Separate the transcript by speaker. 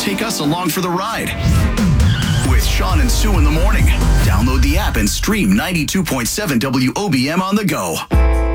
Speaker 1: take us along for the ride. With Sean and Sue in the morning. Download the app and stream 92.7 WOBM on the go.